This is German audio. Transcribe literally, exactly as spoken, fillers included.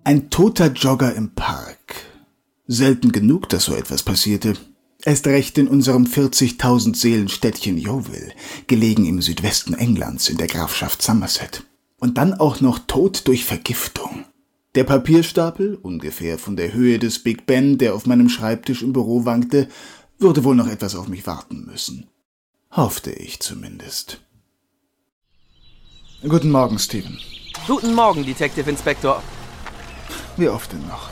Ein toter Jogger im Park. Selten genug, dass so etwas passierte. Erst recht in unserem vierzigtausend Seelen-Städtchen Yeovil, gelegen im Südwesten Englands in der Grafschaft Somerset. Und dann auch noch tot durch Vergiftung. Der Papierstapel, ungefähr von der Höhe des Big Ben, der auf meinem Schreibtisch im Büro wankte, würde wohl noch etwas auf mich warten müssen. Hoffte ich zumindest. Guten Morgen, Stephen. Guten Morgen, Detective Inspector. Wie oft denn noch?